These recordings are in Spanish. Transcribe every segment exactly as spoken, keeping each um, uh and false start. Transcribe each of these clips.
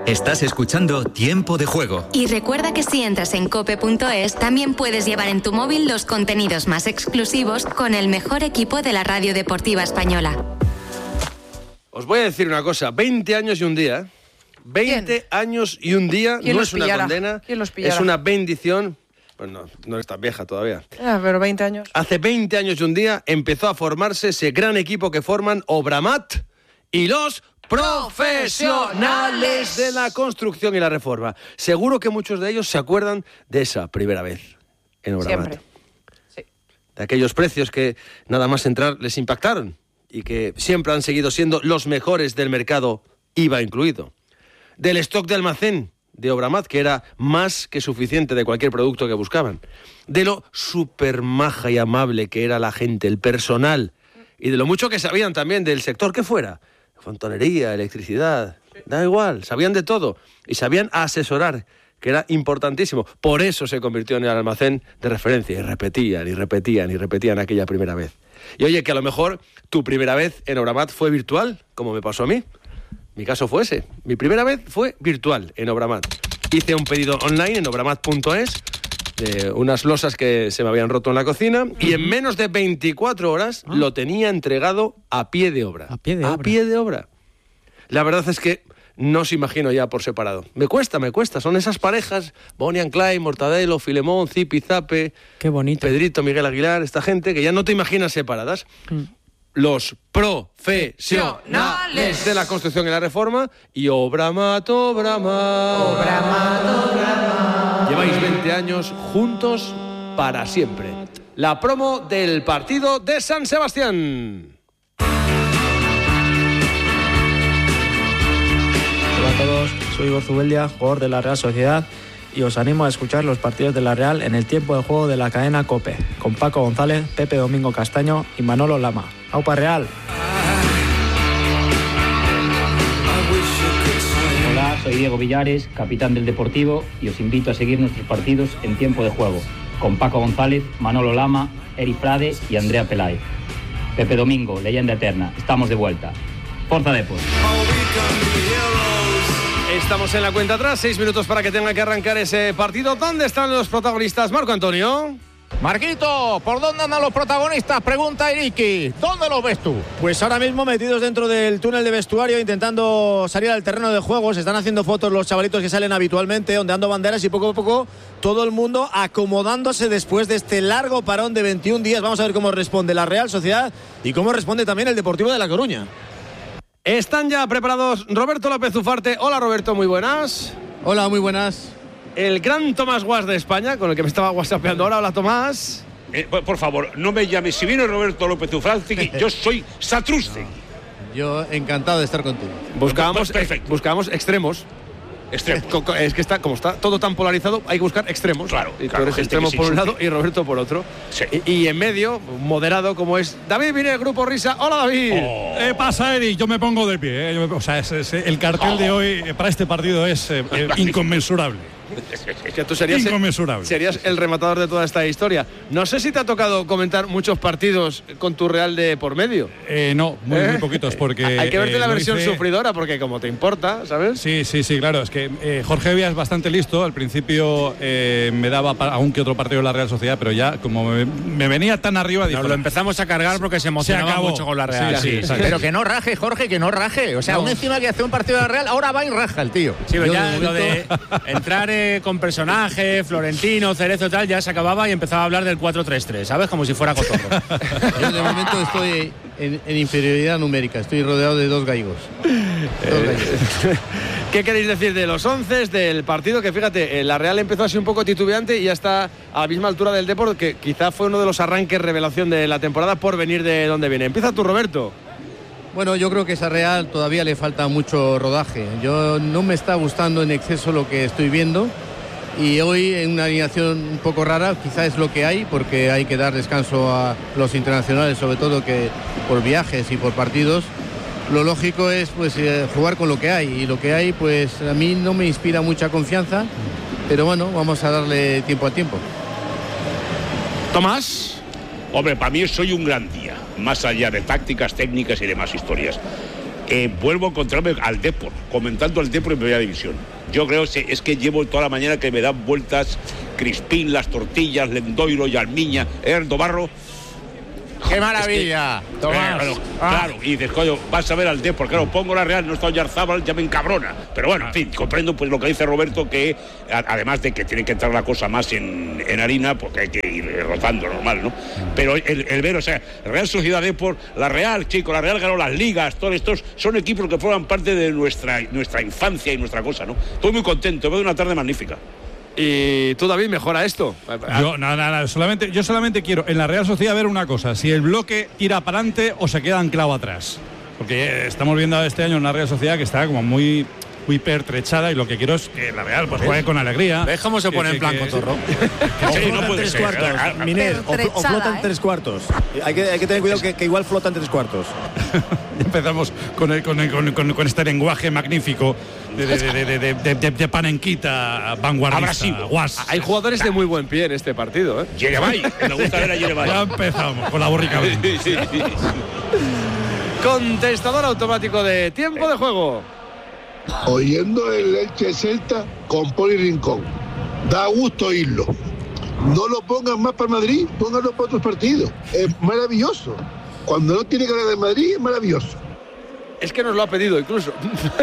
Estás escuchando Tiempo de Juego. Y recuerda que si entras en cope punto es, también puedes llevar en tu móvil los contenidos más exclusivos con el mejor equipo de la radio deportiva española. Os voy a decir una cosa, veinte años y un día. veinte ¿Quién? Años y un día no es una pillará? condena, es una bendición. Pues no, no eres tan vieja todavía. Ah, pero veinte años. Hace veinte años y un día empezó a formarse ese gran equipo que forman Obramat y los profesionales de la construcción y la reforma. Seguro que muchos de ellos se acuerdan de esa primera vez en Obramat. Siempre. Sí. De aquellos precios que nada más entrar les impactaron y que siempre han seguido siendo los mejores del mercado, I V A incluido. Del stock de almacén de Obramat, que era más que suficiente de cualquier producto que buscaban. De lo súper maja y amable que era la gente, el personal, y de lo mucho que sabían también del sector que fuera. Fontanería, electricidad, da igual, sabían de todo y sabían asesorar, que era importantísimo. Por eso se convirtió en el almacén de referencia y repetían y repetían y repetían aquella primera vez. Y oye, que a lo mejor tu primera vez en Obramat fue virtual, como me pasó a mí. Mi caso fue ese. Mi primera vez fue virtual en Obramat. Hice un pedido online en obramat punto es de unas losas que se me habían roto en la cocina y en menos de veinticuatro horas ¿Ah? lo tenía entregado a pie de obra. A pie de obra. A pie de obra. La verdad es que no os imagino ya por separado. Me cuesta, me cuesta. Son esas parejas, Bonnie and Clyde, Mortadelo, Filemón, Zipi, Zape, qué bonito. Pedrito, Miguel Aguilar, esta gente que ya no te imaginas separadas. Mm. Los profesionales de la construcción y la reforma y Obramat, Obramat. Obramat, Obramat. Lleváis veinte años juntos para siempre. La promo del partido de San Sebastián. Hola a todos, soy Igor Zubeldia, jugador de la Real Sociedad, y os animo a escuchar los partidos de la Real en el tiempo de juego de la cadena COPE, con Paco González, Pepe Domingo Castaño y Manolo Lama. ¡Aupa Real! Hola, soy Diego Villares, capitán del Deportivo, y os invito a seguir nuestros partidos en tiempo de juego, con Paco González, Manolo Lama, Eri Frade y Andrea Peláez. Pepe Domingo, leyenda eterna, estamos de vuelta. Forza Depor. Estamos en la cuenta atrás, seis minutos para que tenga que arrancar ese partido. ¿Dónde están los protagonistas? Marco Antonio. Marquito, ¿por dónde andan los protagonistas? Pregunta Iriki. ¿Dónde los ves tú? Pues ahora mismo metidos dentro del túnel de vestuario, intentando salir al terreno de juego. Se están haciendo fotos los chavalitos que salen habitualmente, ondeando banderas, y poco a poco todo el mundo acomodándose después de este largo parón de veintiún días. Vamos a ver cómo responde la Real Sociedad y cómo responde también el Deportivo de La Coruña. Están ya preparados Roberto López Ufarte. Hola Roberto, muy buenas. Hola, muy buenas. El gran Tomás Guas de España, con el que me estaba whatsappeando ahora. Hola Tomás. Eh, por favor, no me llames. Si viene Roberto López Ufarte, yo soy Satrústegui. No, yo encantado de estar contigo. Buscábamos, eh, buscábamos extremos. Extremos. Es que está, como está todo tan polarizado, hay que buscar extremos. Claro, y claro, tú eres extremo por un lado y Roberto por otro. Sí. Y, y en medio, moderado como es David Vine, Grupo Risa. Hola David. Oh. Eh, pasa Eri, yo me pongo de pie. Eh. Yo me, o sea, es, es, el cartel oh. de hoy eh, para este partido es eh, eh, inconmensurable. Es que tú serías el, serías el rematador de toda esta historia. No sé si te ha tocado comentar muchos partidos con tu Real de por medio. Eh, no, muy, ¿Eh? muy poquitos, porque... Hay que verte eh, la versión hice... sufridora, porque como te importa, ¿sabes? Sí, sí, sí, claro. Es que eh, Jorge Vía es bastante listo. Al principio eh, me daba para aún que otro partido de la Real Sociedad, pero ya como me, me venía tan arriba... Nos lo empezamos a cargar porque se emocionaba se mucho con la Real. Sí, sí, sí, pero que no raje, Jorge, que no raje. O sea, no. Aún encima que hace un partido de la Real, ahora va y raja el tío. Sí, pero ya lo de entrar eh, con personajes, Florentino, Cerezo y tal, ya se acababa y empezaba a hablar del cuatro tres tres, ¿sabes? Como si fuera cotorro. Yo de momento estoy en, en inferioridad numérica, estoy rodeado de dos gallegos. Dos gallegos. ¿Qué queréis decir de los once del partido? Que fíjate, la Real empezó así un poco titubeante y ya está a la misma altura del Depor, que quizá fue uno de los arranques revelación de la temporada por venir de donde viene. Empieza tú, Roberto. Bueno, yo creo que a esa Real todavía le falta mucho rodaje. Yo no me está gustando en exceso lo que estoy viendo. Y hoy en una alineación un poco rara, quizá es lo que hay, porque hay que dar descanso a los internacionales, sobre todo que por viajes y por partidos. Lo lógico es pues eh, jugar con lo que hay, y lo que hay pues a mí no me inspira mucha confianza, pero bueno, vamos a darle tiempo a tiempo. Tomás. Hombre, para mí soy un gran día, más allá de tácticas, técnicas y demás historias. eh, vuelvo a encontrarme al Depor, comentando al Depor en primera división. Yo creo que es que llevo toda la mañana que me dan vueltas Crispín, las tortillas, Lendoiro y Almiña, Erdo Barro. ¡Qué maravilla! Es que, Tomás. Claro, Ah. claro, y dices, coño, vas a ver al Depor, claro, pongo la Real, no está Oyarzábal, ya me encabrona. Pero bueno, en fin, comprendo pues lo que dice Roberto, que a, además de que tiene que entrar la cosa más en, en harina, porque hay que ir rotando, normal, ¿no? Pero el, el ver, o sea, Real Sociedad Depor, la Real, chico, la Real ganó las ligas, todos estos son equipos que forman parte de nuestra, nuestra infancia y nuestra cosa, ¿no? Estoy muy contento, veo una tarde magnífica. Y tú, David, mejora esto. Yo, nada, nada, solamente, yo solamente quiero en la Real Sociedad ver una cosa: si el bloque tira para adelante o se queda anclado atrás. Porque estamos viendo este año una Real Sociedad que está como muy, muy pertrechada, y lo que quiero es que la Real pues juegue con alegría. ¿Ves cómo se que, pone que, en plan que, Cotorro? O Sí, flotan no puede tres ser. cuartos, Ah, ah, Miner, o, flo- o flotan ¿eh? tres cuartos. Hay que, hay que tener cuidado que, que igual flotan tres cuartos. Empezamos con, el, con, el, con, con, con este lenguaje magnífico de, de, de, de, de, de, de, de panenquita vanguardista. Abrasivo. Guas. Hay jugadores de muy buen pie en este partido, ¿eh? Yerebay, me gusta ver a Yerebay. Ya empezamos con la borrica. Sí, sí, sí. Contestador automático de tiempo de juego. Oyendo el Elche Celta con Poli Rincón. Da gusto oírlo. No lo pongan más para Madrid, pónganlo para otros partidos. Es maravilloso. Cuando no tiene que hablar de Madrid, es maravilloso. Es que nos lo ha pedido incluso.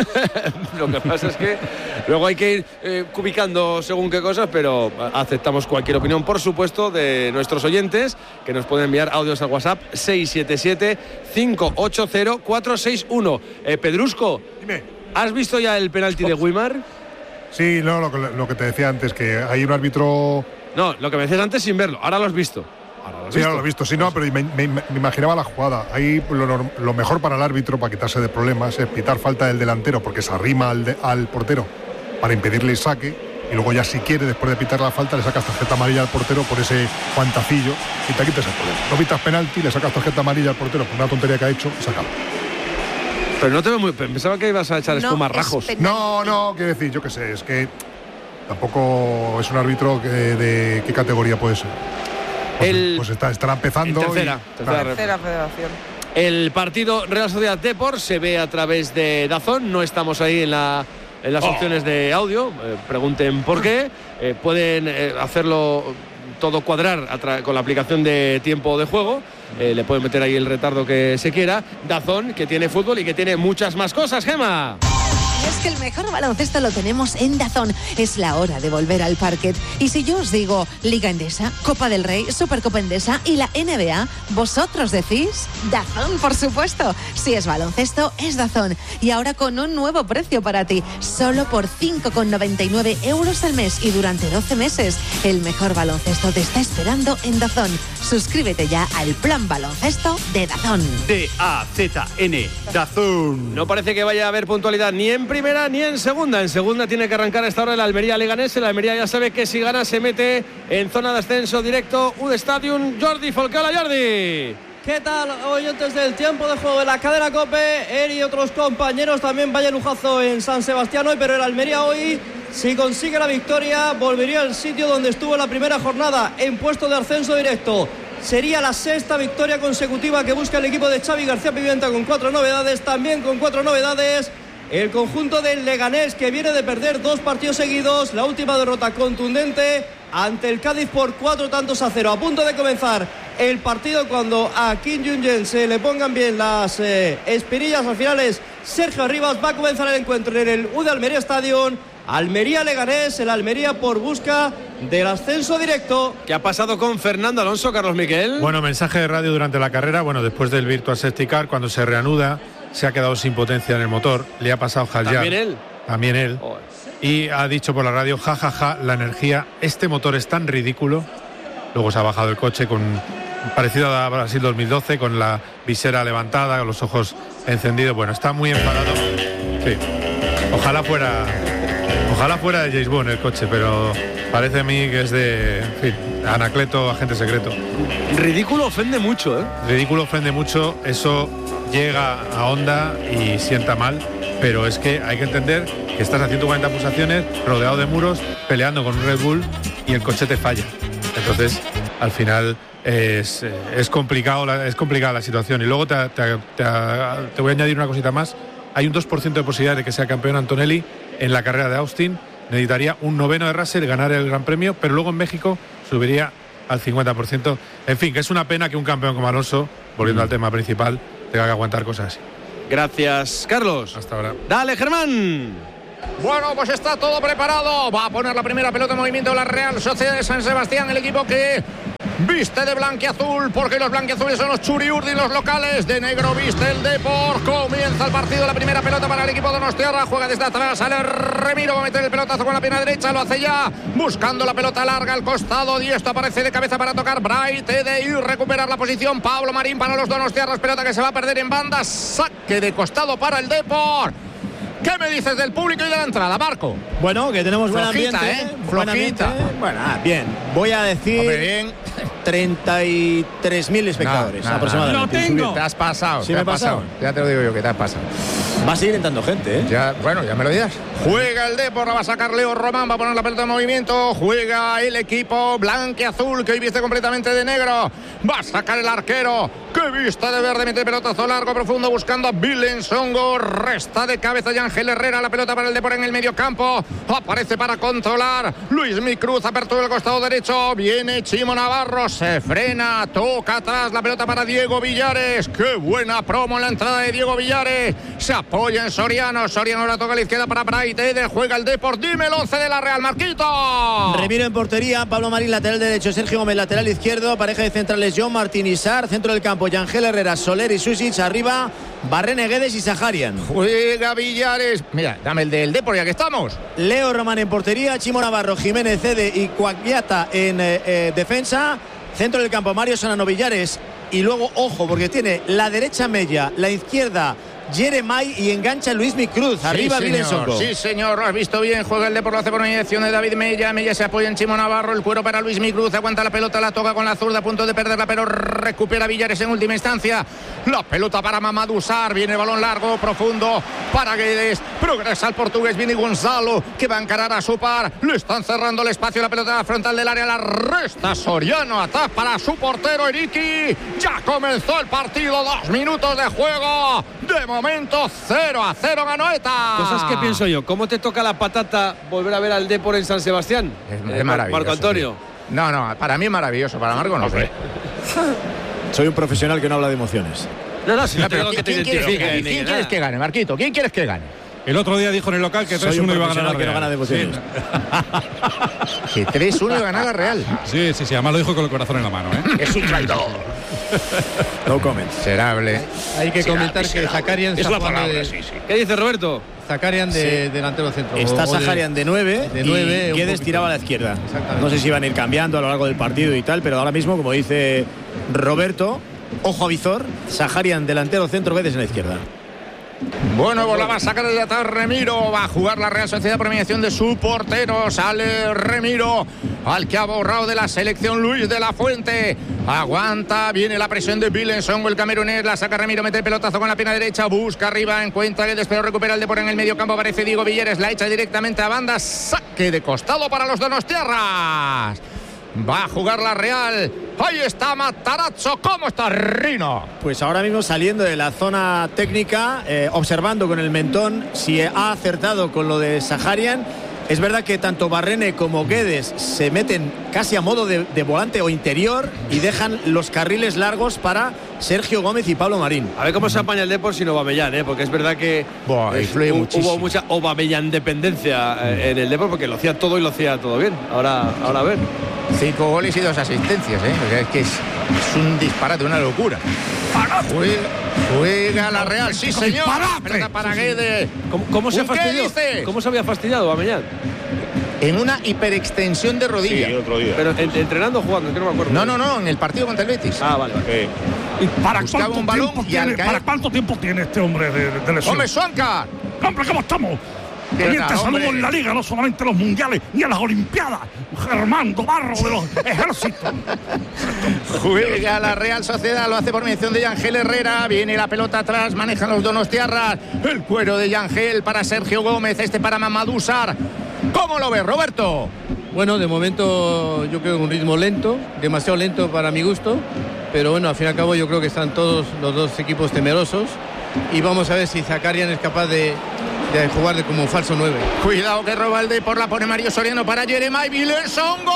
Lo que pasa es que luego hay que ir eh, cubicando según qué cosas, pero aceptamos cualquier opinión, por supuesto, de nuestros oyentes, que nos pueden enviar audios al WhatsApp seis siete siete, cinco ocho cero, cuatro seis uno. Eh, Pedrusco, Dime. ¿has visto ya el penalti de Wimar? Sí, no, lo que, lo que te decía antes, que hay un árbitro... No, lo que me decías antes sin verlo, ahora lo has visto. Ahora lo has Sí, visto. ahora lo he visto, sí, no, pero me, me- me imaginaba la jugada. Ahí lo, norm- lo mejor para el árbitro, para quitarse de problemas, es pitar falta del delantero, porque se arrima al, de- al portero para impedirle el saque, y luego ya si quiere, después de pitar la falta, le sacas tarjeta amarilla al portero por ese guantacillo y te quitas el problema. No pitas penalti, le sacas tarjeta amarilla al portero por una tontería que ha hecho y se acaba. Pero no te veo muy... Pensaba que ibas a echar No, espuma es rajos. penalti. No, no, quiero decir, yo qué sé, es que tampoco es un árbitro que, de qué categoría puede ser. Pues, El- pues está, estará empezando. En tercera, y- tercera claro. Tercera federación. El partido Real Sociedad Depor se ve a través de DAZN, no estamos ahí en, la, en las Oh. opciones de audio, eh, pregunten por qué, eh, pueden eh, hacerlo todo cuadrar a tra- con la aplicación de tiempo de juego, eh, le pueden meter ahí el retardo que se quiera. DAZN, que tiene fútbol y que tiene muchas más cosas, Gema. Y es que el mejor baloncesto lo tenemos en DAZN. Es la hora de volver al parquet. Y si yo os digo Liga Endesa, Copa del Rey, Supercopa Endesa y la N B A, ¿vosotros decís? DAZN, por supuesto. Si es baloncesto, es DAZN. Y ahora con un nuevo precio para ti. Solo por cinco con noventa y nueve euros al mes y durante doce meses. El mejor baloncesto te está esperando en DAZN. Suscríbete ya al plan baloncesto de DAZN. D A Z N, DAZN. No parece que vaya a haber puntualidad ni en primera ni en segunda. En segunda tiene que arrancar a esta hora el Almería Leganés. El Almería ya sabe que si gana se mete en zona de ascenso directo. U D Stadium, Jordi Folcala. Jordi. ¿Qué tal, oyentes del tiempo de juego de la cadena COPE? Él y otros compañeros también vaya lujazo en San Sebastián hoy, pero el Almería hoy, si consigue la victoria, volvería al sitio donde estuvo en la primera jornada, en puesto de ascenso directo. Sería la sexta victoria consecutiva que busca el equipo de Xavi García Pimienta, con cuatro novedades, también con cuatro novedades. El conjunto del Leganés, que viene de perder dos partidos seguidos, la última derrota contundente ante el Cádiz por cuatro tantos a cero. A punto de comenzar el partido, cuando a Kim Jong-un se le pongan bien las eh, espinillas al final, es Sergio Arribas. Va a comenzar el encuentro en el U D Almería Stadium. Almería Leganés, el Almería por busca del ascenso directo. ¿Qué ha pasado con Fernando Alonso, Carlos Miquel? Bueno, mensaje de radio durante la carrera. Bueno, después del Virtual Safety Car, cuando se reanuda, se ha quedado sin potencia en el motor. Le ha pasado Haljar. ¿También él? También él. Oh. Y ha dicho por la radio, jajaja, ja, ja, la energía, este motor es tan ridículo. Luego se ha bajado el coche con parecido a Brasil dos mil doce, con la visera levantada, con los ojos encendidos. Bueno, está muy enfadado. Sí. Ojalá fuera, ojalá fuera de James Bond el coche, pero parece a mí que es de, en fin, Anacleto, agente secreto. Ridículo ofende mucho, ¿eh? Ridículo ofende mucho, eso llega a Honda y sienta mal, pero es que hay que entender que estás a ciento cuarenta pulsaciones, rodeado de muros, peleando con un Red Bull y el coche te falla. Entonces, al final es, es, complicado, la, es complicada la situación. Y luego te, te, te, te voy a añadir una cosita más, hay un dos por ciento de posibilidad de que sea campeón Antonelli en la carrera de Austin. Necesitaría un noveno de Russell, ganar el Gran Premio, pero luego en México subiría al cincuenta por ciento. En fin, que es una pena que un campeón como Alonso, volviendo mm. al tema principal, tenga que aguantar cosas así. Gracias, Carlos. Hasta ahora. Dale, Germán. Bueno, pues está todo preparado. Va a poner la primera pelota en movimiento la Real Sociedad de San Sebastián, el equipo que viste de blanquiazul, porque los blanquiazules son los churiurdi, los locales. De negro viste el Depor. Comienza el partido, la primera pelota para el equipo de Donostiarra. Juega desde atrás, sale Remiro, va a meter el pelotazo con la pierna derecha, lo hace ya, buscando la pelota larga al costado. Y esto aparece de cabeza para tocar Bright Ede y recuperar la posición. Pablo Marín para los Donostiarras, pelota que se va a perder en banda. Saque de costado para el Depor. ¿Qué me dices del público y de la entrada, Marco? Bueno, que tenemos buen Flojita, ambiente. ¿eh? Buen ambiente. Bueno, ah, bien. Voy a decir Hombre, bien. treinta y tres mil espectadores no, no, aproximadamente. ¡Lo tengo! Te has pasado, ¿Sí te me has he pasado? pasado. Ya te lo digo yo, que te has pasado. Va a seguir entrando gente, ¿eh? Ya, bueno, ya me lo dirás. Juega el Depor, la va a sacar Leo Román, va a poner la pelota en movimiento. Juega el equipo blanquiazul, que hoy viste completamente de negro. Va a sacar el arquero, que viste de verde, mete pelotazo largo, profundo, buscando a Bilensongo. Resta de cabeza y Ángel Herrera, la pelota para el Depor en el medio campo. Aparece para controlar Luis Mi Cruz, apertura del costado derecho. Viene Chimo Navarro, se frena, toca atrás la pelota para Diego Villares. Qué buena promo en la entrada de Diego Villares. Se apoya en Soriano, Soriano la toca a la izquierda para Bright Ede, juega el Depor. Dime el once de la Real, Marquito. Remiro en portería, Pablo Marín lateral derecho, Sergio Gómez lateral izquierdo, pareja de centrales John Martín y Sar, centro del campo Yangel Herrera, Soler y Susic, arriba Barrene, Guedes y Saharian. Juega Villares. Mira, dame el del Depor ya que estamos. Leo Román en portería, Chimo Navarro, Jiménez Cede y Cuagliata en eh, eh, defensa. Centro del campo Mario Sanano, Villares. Y luego, ojo, porque tiene la derecha Mella, la izquierda Jeremai y engancha Luis Mi Cruz. Arriba sí, Bilensongo. Sí, señor, lo has visto bien. Juega el Depor, lo hace por una dirección de David Mella. Mella se apoya en Chimo Navarro. El cuero para Luis Mi Cruz. Aguanta la pelota, la toca con la zurda, a punto de perderla, pero recupera Villares en última instancia. La pelota para Mamadou Sarr. Viene el balón largo, profundo para Guedes. Progresa el portugués, viene Gonzalo, que va a encarar a su par. Le están cerrando el espacio, la pelota frontal del área. La resta Soriano. Ataque para su portero, Eriki. Ya comenzó el partido. Dos minutos de juego. De momento cero a cero ganó ETA. Cosas que pienso yo. ¿Cómo te toca la patata volver a ver al Depor en San Sebastián? Es, es maravilloso. Marco Antonio. No, no, para mí es maravilloso. Para Marco no sé. Soy un profesional que no habla de emociones. No, no, si no, pero tengo que te ¿quién, quieres que, identifique. ¿quién quieres que gane, Marquito? ¿Quién quieres que gane? El otro día dijo en el local que tres uno iba a ganar la Real. Que no gana de emociones. Que tres uno iba a ganar la Real. Sí, sí, sí. Además lo dijo con el corazón en la mano, ¿eh? Es un traidor. No comment. Serable. Hay que Será comentar que miserable. Zakarian Es está la jugando palabra, de, sí, sí. ¿Qué dice Roberto? Zakarian de sí. delantero centro. Está o de- Saharian de nueve, de nueve, y un Guedes poquito. tiraba a la izquierda. Exactamente. No sé si van a ir cambiando a lo largo del partido y tal, pero ahora mismo, como dice Roberto, ojo a visor, Saharian delantero centro, Guedes en la izquierda. Bueno, pues la va a sacar desde atrás Remiro. Va a jugar la Real Sociedad por mediación de su portero. Sale Remiro, al que ha borrado de la selección Luis de la Fuente. Aguanta, viene la presión de Bilensongo, el camerunés. La saca Remiro, mete el pelotazo con la pierna derecha. Busca arriba, encuentra que pero recupera el Depor en el medio campo. Aparece Diego Villares, la echa directamente a banda. Saque de costado para los donostiarras. Va a jugar la Real. Ahí está Matarazzo. ¿Cómo está Rino? Pues ahora mismo saliendo de la zona técnica, eh, observando con el mentón si ha acertado con lo de Saharian. Es verdad que tanto Barrene como Guedes se meten casi a modo de, de volante o interior y dejan los carriles largos para Sergio Gómez y Pablo Marín. A ver cómo se apaña el Depor sin Aubameyang, ¿eh? Porque es verdad que Buah, eh, influye hubo, muchísimo. hubo mucha Aubameyang dependencia eh, en el Depor, porque lo hacía todo y lo hacía todo bien. Ahora, ahora a ver. Cinco goles y dos asistencias, ¿eh? Porque es que es, es un disparate, una locura. Juega, juega la Real, sí señor. Pelota para Guedes. ¿Cómo, cómo se ¿Un qué fastidió? dices? ¿Cómo se había fastidiado Aubameyang? En una hiperextensión de rodilla. Sí, el otro día. Pero en- entrenando o jugando, que no me acuerdo. No, no, no, en el partido contra el Betis. Ah, vale, vale. Eh, ¿Y para Buscaba cuánto un balón tiempo y al tiene, caer- ¿Para cuánto tiempo tiene este hombre de, de lesión? ¡Hombre, Suanca! ¡Hombre, cómo estamos! ¿Qué También tal, te saludo hombre? en la Liga, no solamente en los mundiales ni en las Olimpiadas. Germán Barro de los ejércitos. Juega la Real Sociedad, lo hace por mediación de Yangel Herrera. Viene la pelota atrás, manejan los donostiarras. El cuero de Yangel para Sergio Gómez, este para Mamadou Sarr. ¿Cómo lo ves, Roberto? Bueno, de momento yo creo que un ritmo lento, demasiado lento para mi gusto, pero bueno, al fin y al cabo yo creo que están todos los dos equipos temerosos y vamos a ver si Zakarian es capaz de, de jugar de como falso nueve. Cuidado que roba el Depor, la pone Mario Soriano para Jeremai Vilesongo.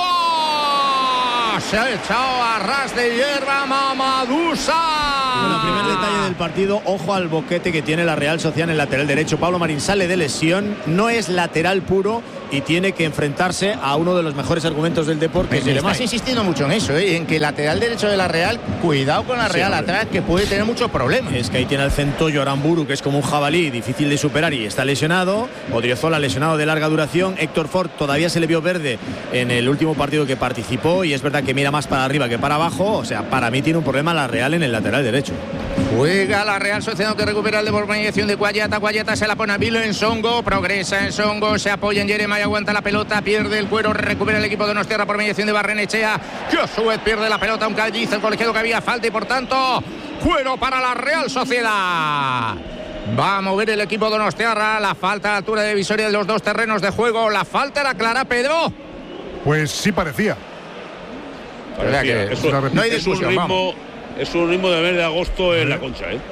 Se ha echado a ras de hierba Mamadusa. Bueno, primer detalle del partido, ojo al boquete que tiene la Real Sociedad en el lateral derecho. Pablo Marín sale de lesión, no es lateral puro y tiene que enfrentarse a uno de los mejores argumentos del deporte. Que estás insistiendo mucho en eso, ¿eh? En que el lateral derecho de la Real, cuidado con la Real sí, atrás, que puede tener muchos problemas. Es que ahí tiene al centollo Aramburu, que es como un jabalí, difícil de superar y está lesionado. Odriozola lesionado de larga duración. Héctor Ford todavía se le vio verde en el último partido que participó y es verdad que mira más para arriba que para abajo. O sea, para mí tiene un problema la Real en el lateral derecho. Juega la Real Sociedad que recupera el de por mediación de Guayata. Guayata se la pone a Vilo en Songo. Progresa en Songo. Se apoya en Jeremai. Aguanta la pelota. Pierde el cuero. Recupera el equipo de Donostiarra por mediación de Barrenechea. Que a su vez pierde la pelota. Aunque dice el colegiado que había falta y por tanto cuero para la Real Sociedad. Va a mover el equipo de Donostiarra. La falta a la altura de Visoria de los dos terrenos de juego. La falta era clara, Pedro. Pues sí parecía. parecía. Que es, un, no hay es un ritmo. Es un ritmo de mes de agosto en la Concha, ¿eh?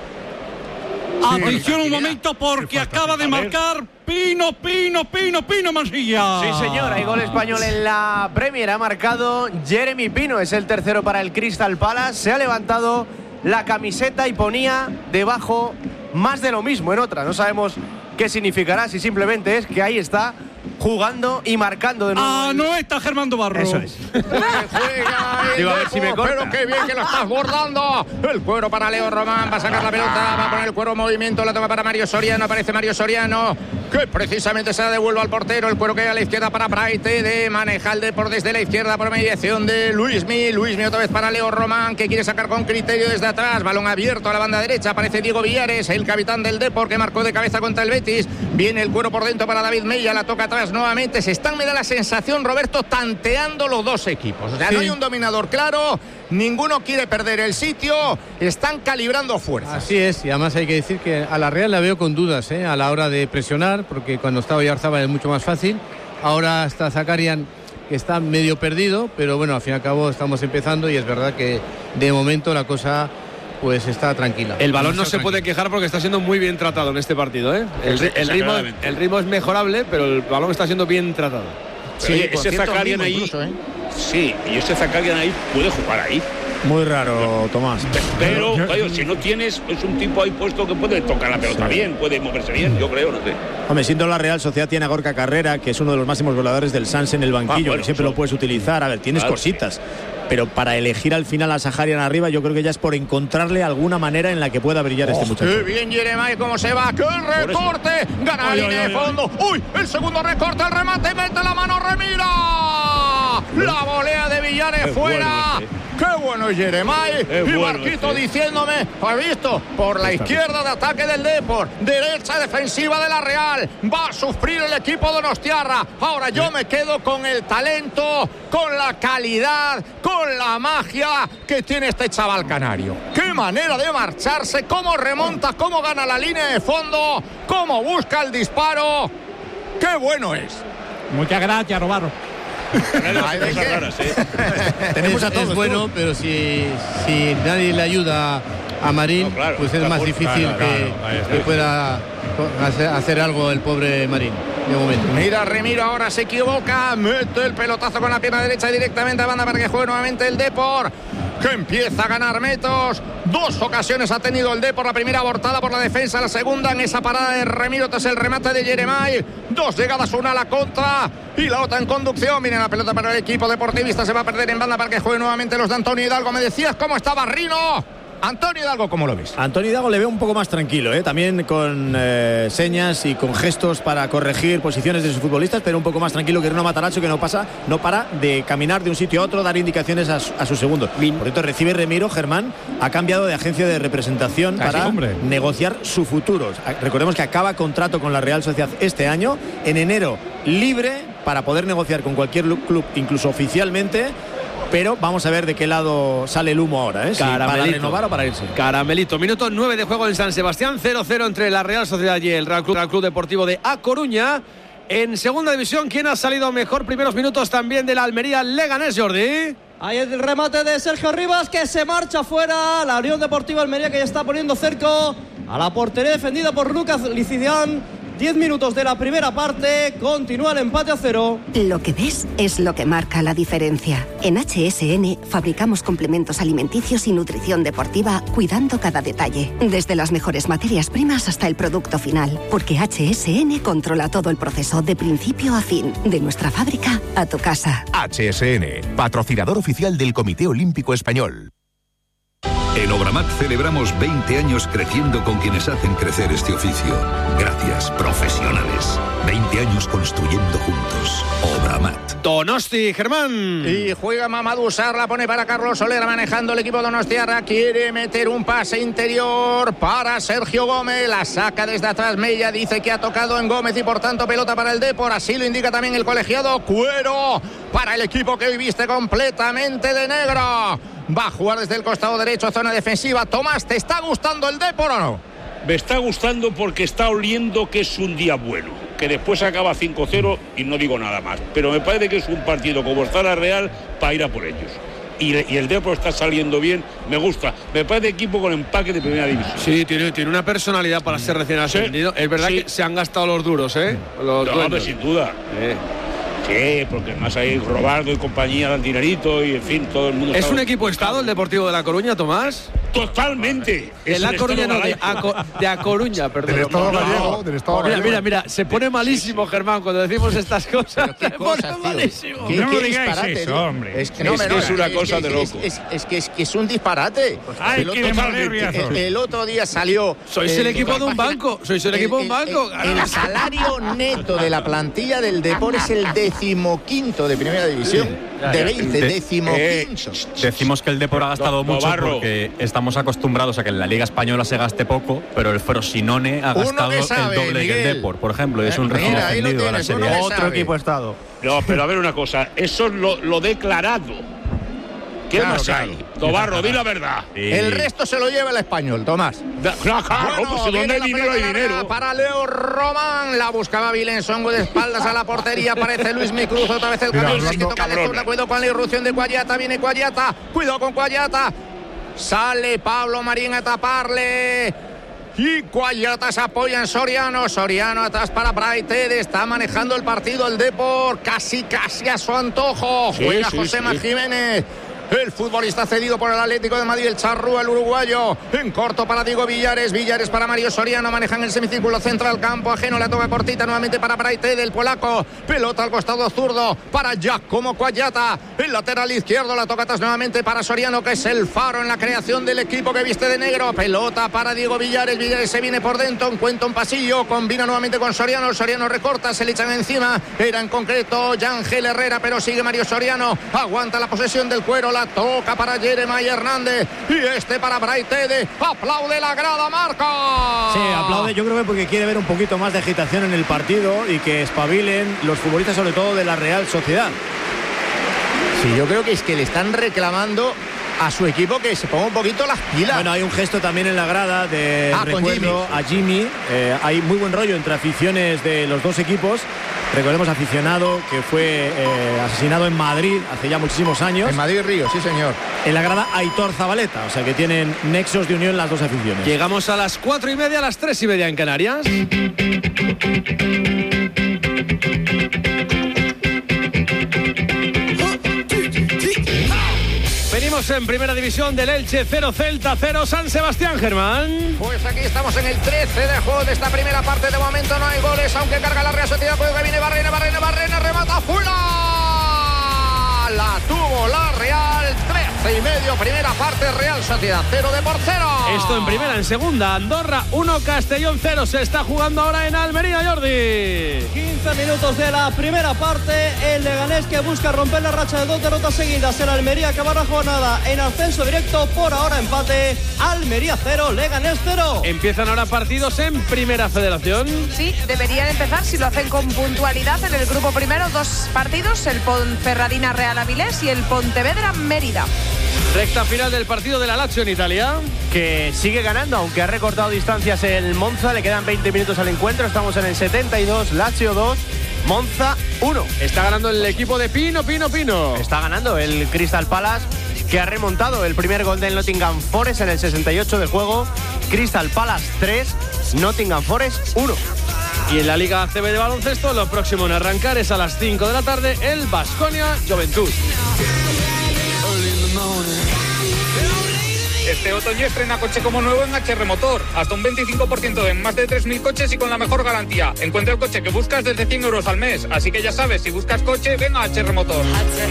Sí, atención un momento porque acaba de marcar Pino, Pino, Pino, Pino Mansilla. Sí, señor, hay gol español en la Premier. Ha marcado Jeremy Pino, es el tercero para el Crystal Palace. Se ha levantado la camiseta y ponía debajo más de lo mismo en otra. No sabemos qué significará, si simplemente es que ahí está jugando y marcando de nuevo. Ah, no está Germán Barro. Eso es. Juega Digo, a ver si me corta. Pero qué bien que lo estás bordando. El cuero para Leo Román. Va a sacar la pelota. Va a poner el cuero en movimiento. La toma para Mario Soriano. Aparece Mario Soriano, que precisamente se la devuelve al portero. El cuero que a la izquierda para Praite. De Manejalde por desde la izquierda por mediación de Luismi. Luismi otra vez para Leo Román, que quiere sacar con criterio desde atrás. Balón abierto a la banda derecha. Aparece Diego Villares, el capitán del Depor, que marcó de cabeza contra el Betis. Viene el cuero por dentro para David Mella. La toca atrás nuevamente. Se están, me da la sensación, Roberto, tanteando los dos equipos. O sea, sí. No hay un dominador claro. Ninguno quiere perder el sitio. Están calibrando fuerzas. Así es. Y además hay que decir que a la Real la veo con dudas, ¿eh? A la hora de presionar, porque cuando estaba Oyarzábal es mucho más fácil. Ahora está Zakarian, que está medio perdido, pero bueno, al fin y al cabo estamos empezando y es verdad que de momento la cosa pues está tranquila. El balón no se tranquila. puede quejar porque está siendo muy bien tratado en este partido, ¿eh? El, el, ritmo, el ritmo es mejorable, pero el balón está siendo bien tratado. Sí, oye, ese Zakarian ahí, incluso, ¿eh? Sí, y ese Zakarian ahí puede jugar ahí. Muy raro, Tomás. Pero, pero yo, si no tienes, es un tipo ahí puesto que puede tocar la pelota sí. bien, puede moverse bien, yo creo, no sé. Hombre, siendo la Real Sociedad tiene a Gorka Carrera, que es uno de los máximos goleadores del Sanse en el banquillo, ah, bueno, que siempre eso. Lo puedes utilizar. A ver, tienes claro, cositas. Sí. Pero para elegir al final a Zakarian arriba, yo creo que ya es por encontrarle alguna manera en la que pueda brillar oh, este muchacho. ¡Qué bien Jeremai! ¿Cómo se va? ¡Qué recorte! Gana la línea de fondo. ¡Uy! El segundo recorte, el remate, mete la mano, remira. La volea de Villares qué fuera. Bueno este. ¡Qué bueno es Jeremai! Y bueno Marquito este. Diciéndome, ¿has visto? Por la izquierda de ataque del Depor, derecha defensiva de la Real. Va a sufrir el equipo de Donostiarra. Ahora yo me quedo con el talento, con la calidad, con la magia que tiene este chaval canario. ¡Qué manera de marcharse! ¿Cómo remonta? ¿Cómo gana la línea de fondo? ¿Cómo busca el disparo? ¡Qué bueno es! Muchas gracias, Robarro. Raras, ¿eh? Tenemos a todos, es bueno, tú. Pero si, si nadie le ayuda a Marín, no, claro, pues es más difícil claro, que, claro, que pueda hacer, hacer algo el pobre Marín. De momento. Mira, Remiro ahora se equivoca, mete el pelotazo con la pierna derecha directamente a banda para que juegue nuevamente el Depor, que empieza a ganar metros. Dos ocasiones ha tenido el Depor, la primera abortada por la defensa, la segunda en esa parada de Remiro tras el remate de Jeremai. Dos llegadas, una a la contra y la otra en conducción. Viene la pelota para el equipo deportivista, se va a perder en banda para que juegue nuevamente los de Antonio Hidalgo. Me decías cómo estaba Rino. Antonio Hidalgo, ¿cómo lo ves? Antonio Hidalgo le veo un poco más tranquilo, ¿eh? También con eh, señas y con gestos para corregir posiciones de sus futbolistas, pero un poco más tranquilo que Rino Matarazzo, que no pasa, no para de caminar de un sitio a otro, dar indicaciones a, su, a sus segundos. Por cierto, recibe Remiro, Germán, ha cambiado de agencia de representación Casi, para hombre. negociar su futuro. Recordemos que acaba contrato con la Real Sociedad este año, en enero libre para poder negociar con cualquier club, incluso oficialmente. Pero vamos a ver de qué lado sale el humo ahora, ¿eh? Si para renovar o para irse. Caramelito. Minuto nueve de juego en San Sebastián. cero cero entre la Real Sociedad y el Real Club, Real Club Deportivo de A Coruña. En segunda división, ¿quién ha salido mejor? Primeros minutos también de la Almería Leganés, Jordi. Ahí el remate de Sergio Rivas, que se marcha fuera. La Unión Deportiva Almería, que ya está poniendo cerco a la portería defendida por Lucas Licidian. Diez minutos de la primera parte, continúa el empate a cero. Lo que ves es lo que marca la diferencia. En H S N fabricamos complementos alimenticios y nutrición deportiva cuidando cada detalle, desde las mejores materias primas hasta el producto final, porque H S N controla todo el proceso de principio a fin, de nuestra fábrica a tu casa. H S N, patrocinador oficial del Comité Olímpico Español. En Obramat celebramos veinte años creciendo con quienes hacen crecer este oficio. Gracias, profesionales. veinte años construyendo juntos. Obramat. Donosti, Germán. Y juega Mamadou Sarr, la pone para Carlos Soler, manejando el equipo donostiarra. Quiere meter un pase interior para Sergio Gómez. La saca desde atrás Mella, dice que ha tocado en Gómez y por tanto pelota para el Depor. Así lo indica también el colegiado. Cuero para el equipo que hoy viste completamente de negro. Va a jugar desde el costado derecho, zona defensiva. Tomás, ¿te está gustando el Depor o no? Me está gustando porque está oliendo que es un día bueno, que después acaba cinco cero y no digo nada más. Pero me parece que es un partido como está la Real para ir a por ellos. Y, y el Depor está saliendo bien, me gusta. Me parece equipo con empaque de primera división. Sí, tiene, tiene una personalidad para ser recién ascendido. Sí, es verdad sí. que se han gastado los duros, ¿eh? Los no, hombre, sin duda. Eh. Sí, porque además ahí Robaldo y compañía dan dinerito y en fin, todo el mundo... ¿Es un equipo estado el Deportivo de La Coruña, Tomás? Totalmente. De La Coruña, no, de A, de A Coruña, perdón. Del Estado gallego, del Estado mira, gallego. Mira, mira, se pone malísimo, Germán, cuando decimos estas cosas. ¿Qué cosas, tío? Malísimo. ¿Qué, no qué digáis disparate, eso, hombre. Es que, no, es, que es una es, cosa es, de loco. Es, es, es, que, es que es un disparate. Ay, el, que otro, el, el otro día salió... Sois el, el equipo de un banco. Sois el, el equipo de un banco. El, el, el salario neto de la plantilla del Depor es el decimoquinto de primera división. De veinte, décimo quinto. Decimos que el Depor ha gastado mucho porque estamos acostumbrados a que en la Liga Española se gaste poco, pero el Frosinone ha gastado sabe, el doble Miguel. que el Depor, por ejemplo. Es un recién Mira, ascendido a la Serie A. Otro equipo estado. No, pero a ver una cosa, eso es lo, lo declarado. ¿Qué claro, más claro. hay? Tobarro, di la verdad. Sí. El resto se lo lleva el Español, Tomás. Da, claro, bueno, pues si donde hay dinero hay dinero. Para Leo Román, la buscaba Vilensongo de espaldas a la portería, aparece Luis Micruz, otra vez el cambio, que toca de zurda, cuidado con la irrupción de Cuayata, viene Cuayata, cuidado con Cuayata, sale Pablo Marín a taparle. Y Cuayata se apoya en Soriano. Soriano atrás para Braithwaite. Está manejando el partido el Depor. Casi, casi a su antojo. Sí, Juega sí, Josema sí. Jiménez. El futbolista cedido por el Atlético de Madrid, el Charrúa, el uruguayo. En corto para Diego Villares. Villares para Mario Soriano. Manejan el semicírculo central. Campo ajeno. La toca cortita nuevamente para Braithwaite del polaco. Pelota al costado zurdo para Giacomo Cuayata. El lateral izquierdo. La toca atrás nuevamente para Soriano, que es el faro en la creación del equipo que viste de negro. Pelota para Diego Villares. Villares se viene por dentro. Encuentra un pasillo. Combina nuevamente con Soriano. Soriano recorta. Se le echan encima. Era en concreto Yángel Herrera, pero sigue Mario Soriano. Aguanta la posesión del cuero. La toca para Jeremy Hernández y este para Braithwaite. Aplaude la grada, Marca. Sí, aplaude, yo creo que porque quiere ver un poquito más de agitación en el partido y que espabilen los futbolistas, sobre todo de la Real Sociedad. Sí, yo creo que es que le están reclamando a su equipo que se ponga un poquito las pilas. Bueno, hay un gesto también en la grada de ah, recuerdo Jimmy. a Jimmy. Eh, hay muy buen rollo entre aficiones de los dos equipos. Recordemos, aficionado que fue eh, asesinado en Madrid hace ya muchísimos años. En Madrid Río, sí señor. En la grada Aitor Zabaleta, o sea que tienen nexos de unión las dos aficiones. Llegamos a las cuatro y media, a las tres y media en Canarias. Venimos en primera división del Elche, cero Celta, cero San Sebastián, Germán. Pues aquí estamos en el trece de juego de esta primera parte. De momento no hay goles, aunque carga la Real Sociedad. Juega que viene Barrena, Barrena, Barrena, remata fuera. La tuvo la Real, trece y medio, primera parte, Real Sociedad cero de por cero. Esto en primera, en segunda, Andorra uno, Castellón cero. Se está jugando ahora en Almería, Jordi. quince minutos de la primera parte. El Leganés que busca romper la racha de dos derrotas seguidas. El Almería acaba la jornada en ascenso directo. Por ahora empate. Almería cero, Leganés cero. Empiezan ahora partidos en Primera Federación. Sí, deberían empezar si lo hacen con puntualidad. En el grupo primero, dos partidos: el Ponferradina Real Avilés y el Pontevedra Mérida. Recta final del partido de la Lazio en Italia, que sigue ganando, aunque ha recortado distancias el Monza. Le quedan veinte minutos al encuentro. Estamos en el setenta y dos, Lazio dos, Monza uno. Está ganando el equipo de Pino, Pino, Pino. Está ganando el Crystal Palace que ha remontado el primer gol del Nottingham Forest en el sesenta y ocho de juego. Crystal Palace tres, Nottingham Forest uno. Y en la Liga A C B de baloncesto, lo próximo en arrancar es a las cinco de la tarde el Baskonia Juventud. Este otoño estrena coche como nuevo en H R Motor. Hasta un veinticinco por ciento en más de tres mil coches y con la mejor garantía. Encuentra el coche que buscas desde cien euros al mes. Así que ya sabes, si buscas coche, ven a H R Motor.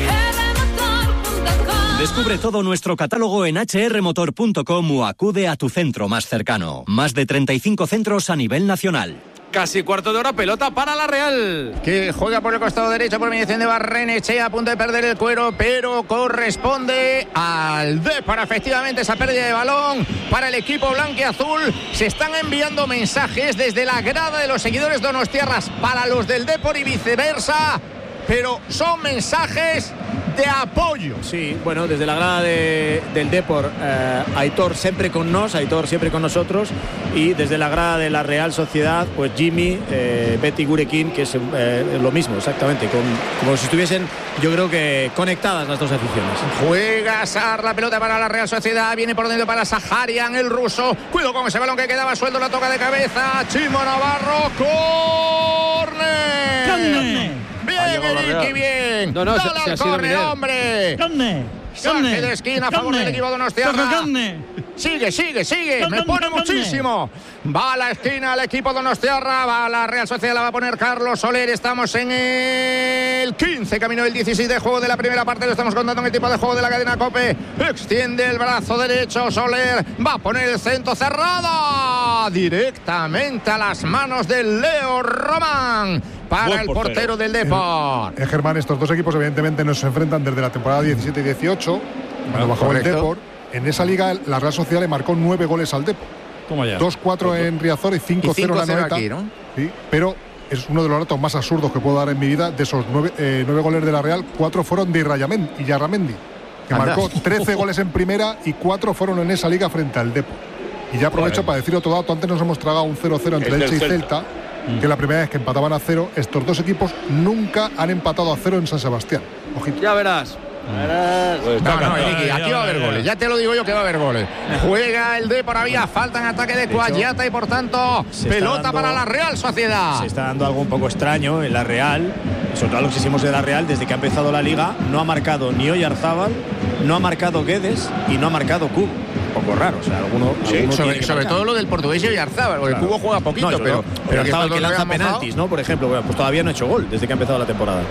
Descubre todo nuestro catálogo en hache erre motor punto com o acude a tu centro más cercano. Más de treinta y cinco centros a nivel nacional. Casi cuarto de hora, pelota para la Real. Que juega por el costado derecho por mediación de Barrenechea, a punto de perder el cuero, pero corresponde al Depor. Efectivamente, esa pérdida de balón para el equipo blanquiazul. Se están enviando mensajes desde la grada de los seguidores donostiarras para los del Depor y viceversa, pero son mensajes de apoyo. Sí, bueno, desde la grada de, del Depor, eh, Aitor siempre con nos, Aitor siempre con nosotros, y desde la grada de la Real Sociedad, pues Jimmy, eh, Betty Gurekin, que es eh, lo mismo, exactamente, con, como si estuviesen, yo creo que conectadas las dos aficiones. Juega Sar, la pelota para la Real Sociedad, viene por dentro para Saharian, el ruso, cuidado con ese balón que quedaba suelto, la toca de cabeza, Chimo Navarro, córner. ¡Córner! Bien, Eriki, bien. No, no, Dale se, se al ha sido córner, Miguel. hombre. ¡Córner! Saque de esquina a favor del equipo donostiarra. Sigue, sigue, sigue. Me pone muchísimo. Va a la esquina el equipo donostiarra. Va a la Real Sociedad, la va a poner Carlos Soler. Estamos en el quince, camino del dieciséis de juego de la primera parte. Lo estamos contando en el tipo de juego de la cadena COPE. Extiende el brazo derecho Soler. Va a poner el centro cerrada. Directamente a las manos del Leo Román. Para Buen el portero. portero del Depor. Eh, Germán, estos dos equipos evidentemente no se enfrentan desde la temporada diecisiete y dieciocho, cuando bajó correcto. el Depor. En esa liga la Real Sociedad le marcó nueve goles al Depor. Toma ya. dos cuatro en Riazor y cinco cero en la Noeta. aquí, ¿no? Sí, pero es uno de los datos más absurdos que puedo dar en mi vida. De esos nueve, eh, nueve goles de la Real, cuatro fueron de Irrayamendi, y Yarramendi, que Anda. marcó trece goles en primera y cuatro fueron en esa liga frente al Depor. Y ya aprovecho Joder. para decir otro dato. Antes nos hemos tragado un cero cero entre Es Elche y del Celta, que la primera vez que empataban a cero. Estos dos equipos nunca han empatado a cero en San Sebastián. Ojito. Ya verás. Pues No, está no, cantado. Enrique, aquí va a haber goles. Ya te lo digo yo que va a haber goles. Juega el Depor, había falta en ataque de Cuayata y por tanto se está pelota dando- para la Real Sociedad. Se está dando algo un poco extraño en la Real, sobre todo lo que hicimos de la Real desde que ha empezado la liga. No ha marcado ni Oyarzábal, no ha marcado Guedes y no ha marcado Cubo. Un poco raro, o sea, alguno, Sí, alguno sobre, tiene que sobre marcar. todo lo del portugués y Oyarzábal, porque el Cubo juega poquito, No, pero, pero, pero pero aquí Oyarzábal estos que dos lanza lo habían mojado. penaltis, ¿no? Por ejemplo, bueno, pues todavía no ha hecho gol desde que ha empezado la temporada.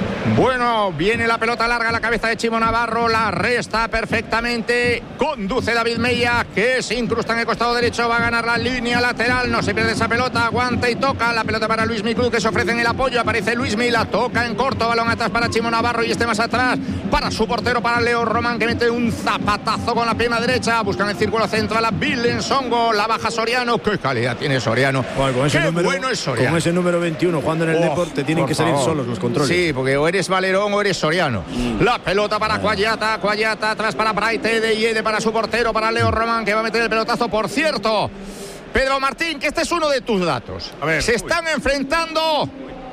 Bueno, viene la pelota larga a la cabeza de Chimo Navarro, la resta perfectamente, conduce David Mella, que se incrusta en el costado derecho, va a ganar la línea lateral, no se pierde esa pelota, aguanta y toca, la pelota para Luis Miclú, que se ofrece en el apoyo, aparece Luis Milla, toca en corto, balón atrás para Chimo Navarro y este más atrás para su portero, para Leo Román, que mete un zapatazo con la pierna derecha, buscan el círculo central a Bill Songo, la baja Soriano, qué calidad tiene Soriano, Bueno, con ese qué número, bueno es Soriano. con ese número veintiuno jugando en el Oh, Depor te tienen por que salir favor. solos los controles. Sí, porque o eres Valerón o eres Soriano. La pelota para Cuayata, Cuayata atrás para Braite de Yede, para su portero, para Leo Román, que va a meter el pelotazo. Por cierto, Pedro Martín, que este es uno de tus datos. A ver, Se están enfrentando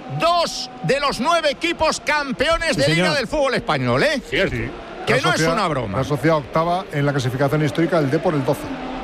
dos de los nueve equipos campeones Sí, de señor. Liga del fútbol español, ¿eh? Cierto. Que La no es Sociedad- una broma. La Sociedad octava en la clasificación histórica, el Depor el doce.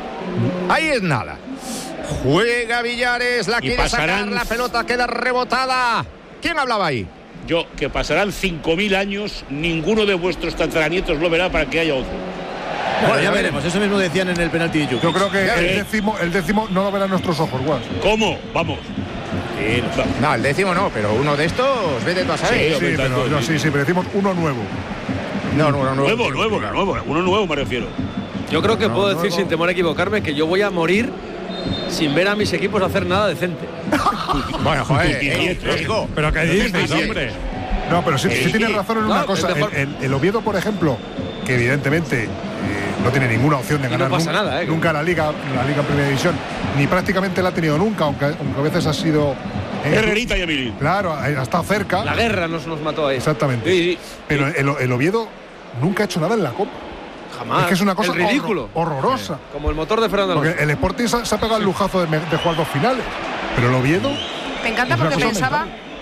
Ahí es nada. Juega Villares, la Y quiere sacar, pasarán- la pelota queda rebotada. ¿Quién hablaba ahí? Yo, que pasarán cinco mil años, ninguno de vuestros tataranietos lo verá para que haya otro. Bueno, ya veremos, eso mismo decían en el penalti de Jukic. Yo creo que Ya el ves. décimo, el décimo no lo verán nuestros ojos, Guas. ¿Cómo? Vamos. No, el décimo no, pero uno de estos, vete tú a saber. Sí, Sí, hombre, pero tanto, no, sí. sí, sí, pero decimos uno nuevo. No, no, no, no. Nuevo, nuevo, nuevo. Uno nuevo me refiero. Yo creo que No, puedo no, decir no. sin temor a equivocarme que yo voy a morir sin ver a mis equipos hacer nada decente. Bueno, joder, Tu eh, nieto. digo, Pero ¿qué dices, sí. hombre? No, pero sí, sí Sí. tienes razón en una No, cosa. es mejor- El, el- el Oviedo, por ejemplo, que evidentemente eh, no tiene ninguna opción de Y no ganar pasa nunca, nada, ¿eh? nunca la Liga, la Liga en Primera División, ni prácticamente la ha tenido nunca, aunque, aunque a veces ha sido. eh, Herrerita y Emilín. Claro, ha estado cerca. La guerra nos, nos mató ahí. Exactamente. Sí, sí. Pero el, el Oviedo nunca ha hecho nada en la Copa. Jamás. Es que es una cosa El ridículo. horror- horrorrosa. Como el motor de Fernando Alonso. Porque el Sporting se, se ha pegado el lujazo de, me- de jugar dos finales. Pero el Oviedo. Me encanta Es una porque cosa pensaba, mental.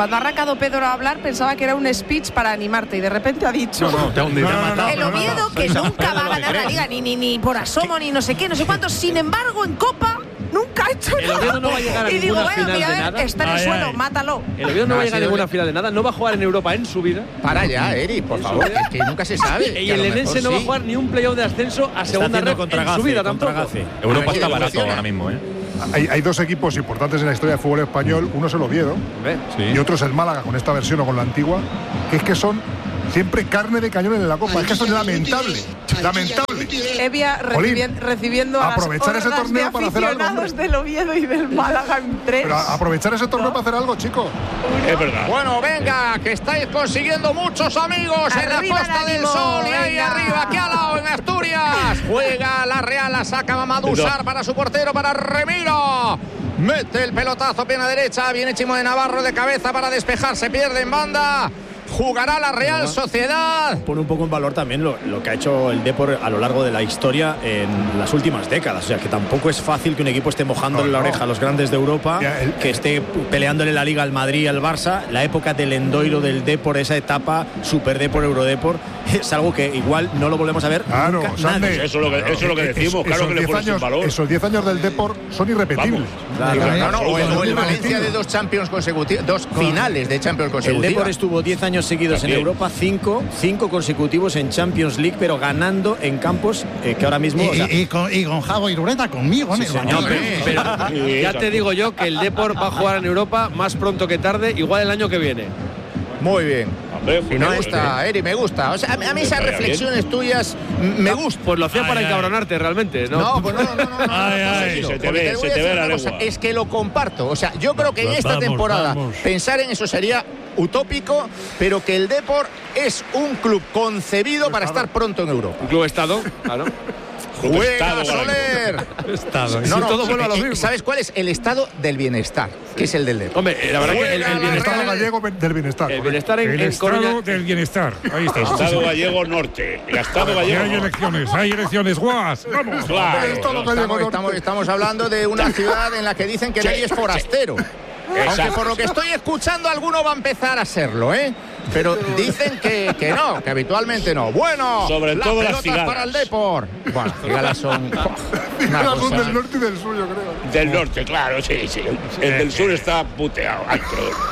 Cuando ha arrancado Pedro a hablar pensaba que era un speech para animarte y de repente ha dicho No, no, te ha hundido, te ha matado. el Oviedo que nunca va a ganar la Liga, ni, ni, ni por asomo, ni no sé qué, no sé cuánto. Sin embargo, en Copa nunca ha hecho El nada. Oviedo no va a llegar a y digo, ninguna bueno, final mira, de a ver, nada. está en el Ay, suelo, ay. mátalo. El Oviedo no va a llegar a sido- ninguna final de nada, no va a jugar en Europa en su vida. Para ya, Eri, por favor, es que nunca se sabe. Y que a el lo Lenense mejor no va a sí. jugar ni un playoff de ascenso a Está segunda haciendo red contra en su Gace, vida contra tampoco. Gace. Europa Ay, está que barato emociona. ahora mismo, ¿eh? Hay, hay dos equipos importantes en la historia del fútbol español. Uno es el Oviedo Sí. y otro es el Málaga, con esta versión o con la antigua, que es que son siempre carne de cañón en la Copa. Es que eso es lamentable. Lamentable. Evia recibien- recibiendo a aprovechar las ese hordas torneo de para hacer algo, aficionados hombre. del Oviedo y del Málaga en tres. Pero a- aprovechar ese torneo para hacer algo, chicos. Es verdad. Bueno, venga, que estáis consiguiendo muchos amigos en la Arriba el Costa del ánimo, Sol y ahí venga. arriba, aquí al lado, en Asturias. Juega la Real, la saca Mamadou Sarr para su portero, para Remiro. Mete el pelotazo, pierna derecha, viene Chimo de Navarro de cabeza para despejarse, pierde en banda. Jugará la Real Sociedad. Pone un poco en valor también lo, lo que ha hecho el Depor a lo largo de la historia en las últimas décadas. O sea, que tampoco es fácil que un equipo esté mojándole No, la no. oreja a los grandes de Europa, Ya, el- que esté peleándole la Liga al Madrid y al Barça. La época del Endoiro del Depor, esa etapa Super Depor, Eurodepor, es algo que igual no lo volvemos a ver Claro, nunca Sande. nadie. Eso es lo que, eso es lo que decimos, claro que le pones en valor. Esos diez años del Depor son irrepetibles. Claro, No, claro. no, o el, o el Son Valencia irrepetibles. de dos Champions consecutivos, dos finales de Champions El consecutivas. Depor estuvo diez años seguidos También. en Europa, cinco, cinco consecutivos en Champions League, pero ganando en campos eh, que ahora mismo... o sea, Y, y con, y con Javo y Lureta conmigo, Sí, amigo. señor. No, pero, pero Sí, ya exacto. te digo yo que el Depor va a jugar en Europa más pronto que tarde, igual el año que viene. Muy bien. Hombre, Si no pues, está, Eri, me gusta. O sea, a mí, a mí esas Estaría reflexiones tuyas m- me gustan. Pues lo hacía para Ay, ay. encabronarte realmente, ¿no? No, pues no, no, no, no, no, no, Ay, no, ay. no, Se te porque ve, voy se a te decir ve la una cosa, lengua. es que lo comparto. O sea, yo creo que en esta Vamos, temporada vamos. pensar en eso sería utópico, pero que el Depor es un club concebido para estar pronto en Europa. Un club estado, claro. Juega Estado, Soler. Estado. No, no, todo vuelve a lo eh, mismo. ¿Sabes cuál es? El estado del bienestar, que es el del Depor. Hombre, la verdad que el, el Juega la bienestar, Estado gallego del bienestar. el bienestar en, El en estado Coruña. del bienestar. Ahí está. Estado Gallego Norte. El Estado Y Gallego hay Norte. elecciones, hay elecciones. ¡Guas! ¡Vamos! Claro. El Estado claro. gallego Estamos, estamos, estamos hablando de una ciudad en la que dicen que Sí, nadie es forastero. Aunque Exacto. por lo que estoy escuchando alguno va a empezar a serlo, ¿eh? Pero dicen que, que no, que habitualmente no. Bueno, Sobre todo las pelotas cigalas. para el Depor. Bueno, las cigalas son... una Las cosa- del norte y del sur, yo creo. Del norte, claro, sí, sí. El del sur está puteado. Ay,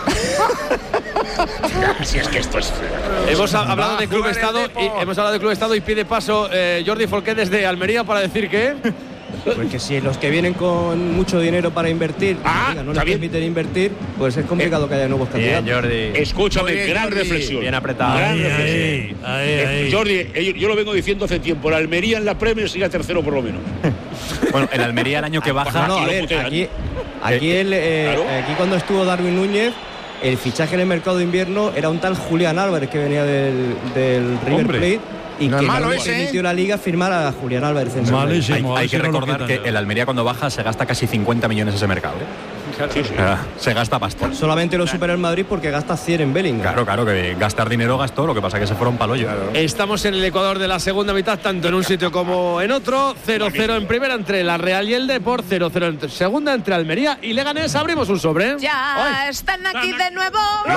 que- Si es que esto es. Hemos ha- hablado Va de a Club jugar el Estado Depor. y hemos hablado de Club Estado y pide paso eh, Jordi Folqué desde Almería para decir que Pues que si los que vienen con mucho dinero para invertir Ah, diga, no está les bien. permiten invertir, pues es complicado que haya nuevos Bien, candidatos. Jordi. Escúchame, Muy bien, gran Jordi. reflexión. Bien apretado. Gran Ahí, reflexión. ahí, ahí, Eh, ahí. Jordi, eh, yo lo vengo diciendo hace tiempo. La Almería en la Premier sigue tercero por lo menos. Bueno, el Almería el año que baja. No, no, a Aquí lo ver, putean. aquí, aquí, el, eh, Claro. aquí cuando estuvo Darwin Núñez, el fichaje en el mercado de invierno era un tal Julián Álvarez que venía del, del River Hombre. Plate y No es que malo no ese, ¿eh? permitió la liga firmar a Julián Álvarez en su Malísimo. Hay, a ver hay si que no lo recordar quitan que ya. el Almería cuando baja se gasta casi cincuenta millones ese mercado. ¿eh? Sí, sí. O sea, se gasta pasta. Solamente lo supera el Madrid porque gasta cien en Bellingham. Claro, claro, que gastar dinero gastó, lo que pasa es que se fueron palo yo. estamos en el Ecuador de la segunda mitad, tanto en un sitio como en otro. cero cero en primera entre la Real y el Depor, cero cero en segunda entre Almería y Leganés. Abrimos un sobre. Ya están aquí de nuevo.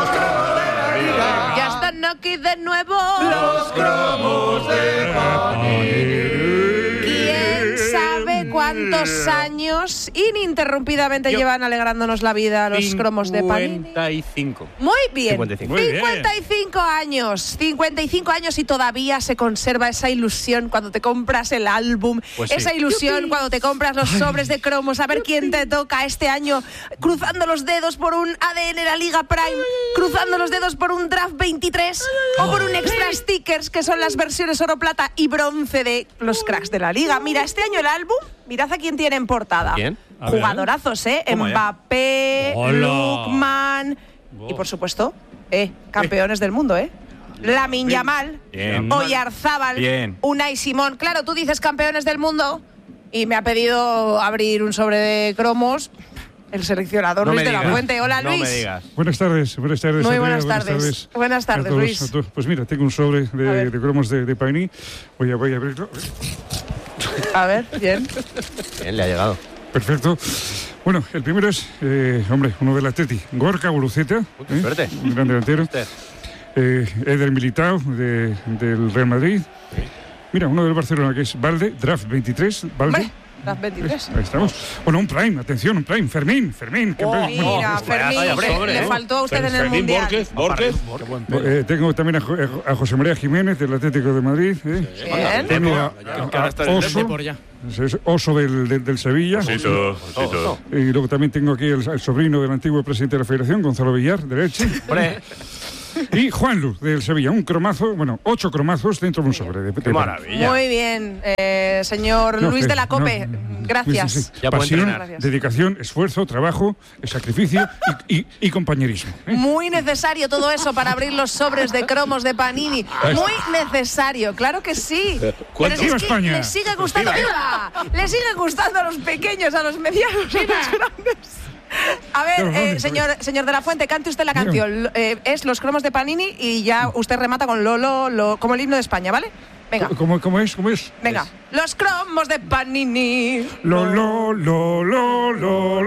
Ya están aquí de nuevo. Los cromos de ¿Quién sabe cuántos años ininterrumpidamente Yo- llevan alegrándonos la vida los cromos de Panini? cincuenta y cinco. Muy bien. cincuenta y cinco. Muy bien. cincuenta y cinco años. cincuenta y cinco años y todavía se conserva esa ilusión cuando te compras el álbum. Pues sí. Esa ilusión cuando te compras los sobres de cromos. A ver quién te toca este año. Cruzando los dedos por un A D N La Liga Prime. Cruzando los dedos por un Draft veintitrés. O por un Extra Stickers, que son las versiones oro, plata y bronce de los cracks de la Liga. Mira, este año el álbum, mirad a quién tiene en portada. ¿Quién? A ver. Jugadorazos, ¿eh? ¿Cómo ya? Mbappé, Hola. Lukman y por supuesto, eh, campeones del mundo, ¿eh? Lamine Yamal, Bien. Oyarzábal, Bien. Unai Simón. Claro, tú dices campeones del mundo y me ha pedido abrir un sobre de cromos el seleccionador No Luis me de la digas. Fuente. Hola, No Luis. me digas. Buenas tardes, buenas tardes. Muy Andrea, buenas tardes. Buenas tardes, a todos, Luis. a todos. Pues mira, tengo un sobre A de, ver. de cromos de, de Panini. Voy a, voy a abrirlo. A ver, bien. Bien, le ha llegado. Perfecto. Bueno, el primero es, eh, hombre, uno del Atleti, Gorka Guruceta, ¿eh? Suerte. Un gran delantero. Eh, Eder Militao, de, del Real Madrid. Mira, uno del Barcelona, que es Valde, Draft veintitrés, Valde. Las veintitrés. Ahí estamos. Bueno, un Prime, atención, un Prime. Fermín, Fermín. Que Oh, mira, Fermín, le, le faltó a usted en el Fermín Mundial. Borges, Borges. Eh, tengo también a, Jo- a José María Jiménez, del Atlético de Madrid. ¿eh? Bien. Tengo a, a- a Oso, es Oso del, del, del Sevilla. Osito, Osito. Y luego también tengo aquí el, el sobrino del antiguo presidente de la Federación, Gonzalo Villar, de Elche. Y Juanlu, del Sevilla. Un cromazo, bueno, ocho cromazos dentro de un sobre. De, de Qué maravilla. Muy bien, eh, señor No, Luis que- de la Cope. no, Gracias. Sí, sí, sí. Ya puede Pasión, entrenar. dedicación, esfuerzo, trabajo, sacrificio y, y, y compañerismo. ¿eh? Muy necesario todo eso para abrir los sobres de cromos de Panini. Muy necesario, claro que sí. Pero ¿Cuánto? si es ¡Viva que España! le sigue gustando, ¡viva! Le sigue gustando a los pequeños, a los medianos, a los grandes. A ver, eh, señor, señor de la Fuente, cante usted la canción. Eh, es Los cromos de Panini y ya usted remata con Lolo, lo, como el himno de España, ¿vale? Venga, ¿Cómo, cómo es? ¿Cómo es? venga. Los cromos de Panini. Lo, lo, lo, lo, lo,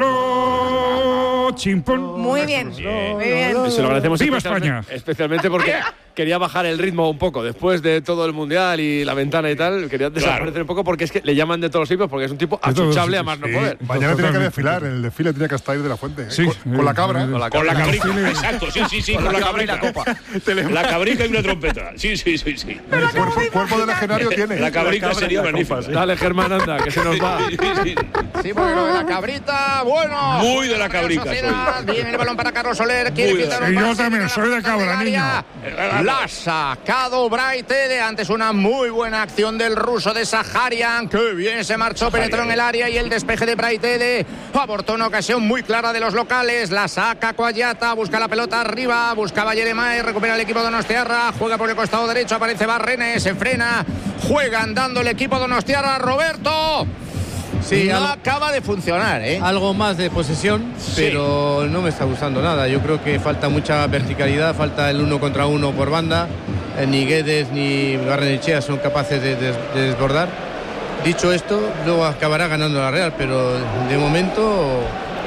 lo, chimpón. Muy bien, muy bien. Se lo agradecemos ¡Viva especialmente- España! Especialmente porque quería bajar el ritmo un poco. Después de todo el Mundial y la ventana y tal, quería desaparecer un poco porque es que le llaman de todos los tipos porque es un tipo De todos achuchable los a más no sitios, poder. sí. Mañana tiene que Totalmente. desfilar, el desfile tiene que estar de la Fuente. ¿eh? Sí, con, eh, con la cabra. eh, Con la Con la cabra. cabrica, exacto, sí, sí, sí, con, la cabrica. La cabrica y una trompeta. Sí, sí, sí, sí. El cuerpo, cuerpo de legionario tiene. La cabrica cabra sería y la magnífica. copa, sí. Dale, Germán, anda, que se nos va. Sí, sí. Sí, porque lo de la cabrita, bueno. Muy de la cabrica Sociedad, soy. Bien el balón para Carlos Soler. Quiere Muy de quitar la- un Y yo pase, también mete soy de la pelota cabra, en el niño. área. La ha sacado Braithwaite. Antes una muy buena acción del ruso de Saharian. Que bien se marchó, penetró en el área y el despeje de Braithwaite abortó una ocasión muy clara de los locales. La saca Coayata, busca la pelota arriba, buscaba Jeremai, recupera el equipo donostiarra, juega por el costado derecho, aparece Barrenes, se frena, juega andando el equipo donostiarra. Roberto. Sí, no algo- acaba de funcionar, ¿eh? Algo más de posesión, pero no me está gustando nada. Yo creo que falta mucha verticalidad, falta el uno contra uno por banda. Eh, Ni Guedes ni Barrenechea son capaces de, de- de desbordar. Dicho esto, luego acabará ganando la Real, pero de momento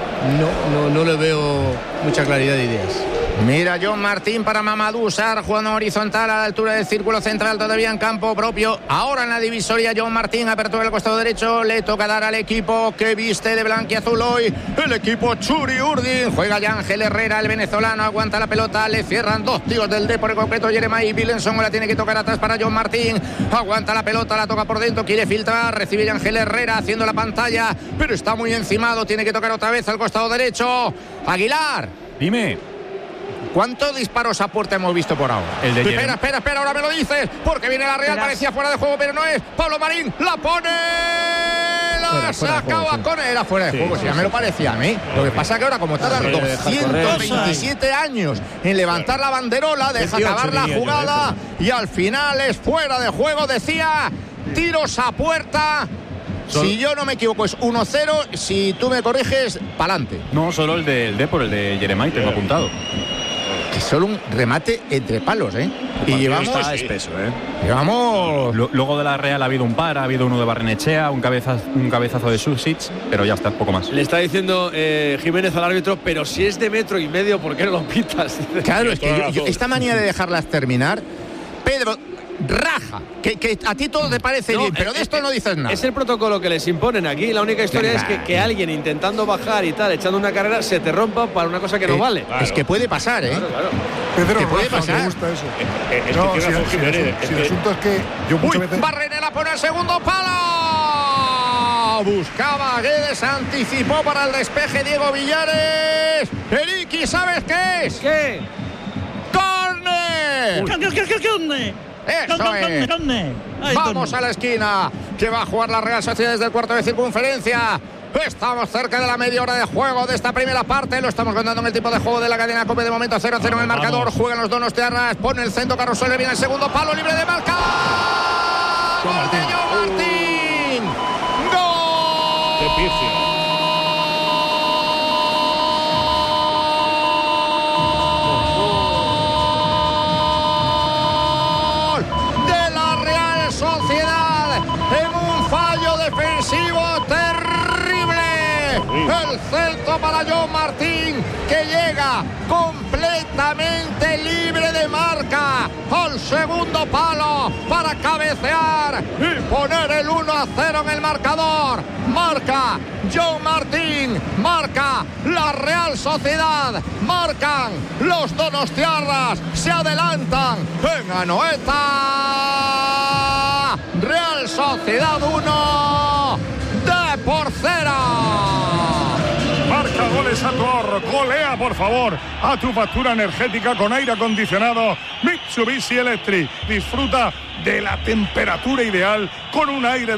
no, no, no le veo mucha claridad de ideas. Mira John Martín para Mamadou Sarr, jugando horizontal a la altura del círculo central, todavía en campo propio. Ahora en la divisoria John Martín, apertura del costado derecho, le toca dar al equipo que viste de blanquiazul hoy, el equipo Churi Urdin. Juega ya Ángel Herrera, el venezolano, aguanta la pelota, le cierran dos tíos del D por el concreto, Jeremai Willenson, la tiene que tocar atrás para John Martín, aguanta la pelota, la toca por dentro, quiere filtrar, recibe Ángel Herrera haciendo la pantalla, pero está muy encimado, tiene que tocar otra vez al costado derecho. Aguilar. Dime. ¿Cuántos disparos a puerta hemos visto por ahora? El de espera, Jeremy. espera, espera, ahora me lo dices, porque viene la Real, Verás. parecía fuera de juego, pero no es. Pablo Marín la pone, la Era fuera de sacaba juego, sí. con era fuera de Sí, juego, sí, si ya sí. me lo parecía a mí. Lo que pasa que ahora, como tardan Correr, dejar correr. doscientos veintisiete años en levantar la banderola, deja veintiocho acabar la diría yo, jugada y al final es fuera de juego, decía. Tiros a puerta. Sol- Si yo no me equivoco, es uno cero. Si tú me corriges, pa'lante. No, solo el del D por el de Jeremai, tengo apuntado. Que solo un remate entre palos, ¿eh? Y llevamos. Está espeso, ¿eh? Llevamos. Lo- Luego de la Real ha habido un par, ha habido uno de Barrenechea, un cabezazo, un cabezazo de Susic, pero ya está, poco más. Le está diciendo eh, Jiménez al árbitro, pero si es de metro y medio, ¿por qué no lo pitas? Claro, es que yo- yo- esta manía de dejarlas terminar, Pedro, raja, que, que a ti todo te parece No, bien, pero es- de esto no dices nada. Es el protocolo que les imponen aquí. La única historia es que, que alguien intentando bajar y tal, echando una carrera, se te rompa para una cosa que no Eh, vale. Es que puede pasar, ¿eh? Claro, claro. Pedro ¿Qué puede Rafa, pasar? me gusta eso. Eh, es que No, tiene si, razón si el Jiménez, asunto- es si el que- asunto es que yo muchas Uy, veces. Barrenera pone el segundo palo. Buscaba a Guedes, anticipó para el despeje Diego Villares. Eriki, ¿sabes qué es? ¿Qué? ¡Córner! Eso es. Vamos a la esquina, que va a jugar la Real Sociedad desde el cuarto de circunferencia. Estamos cerca de la media hora de juego de esta primera parte. Lo estamos contando en el tipo de juego de la cadena COPE. De momento cero cero en el marcador. Juegan los donostiarras. Pone el centro Carlos Soler. Viene el segundo palo libre de marca. ¡Gol de Joe Martín! ¡Gol! Qué pifia. De la Real Sociedad en un fallo defensivo terrible. El El centro para John Martín, que llega completamente libre de marca al segundo palo para cabecear y poner el uno a cero en el marcador. Marca John Martín, marca la Real Sociedad, marcan los donostiarras, se adelantan en Anoeta. Real Sociedad uno, Depor cero. Marca goles a tu ahorro, golea por favor a tu factura energética con aire acondicionado Mitsubishi Electric. Disfruta de la temperatura ideal con un aire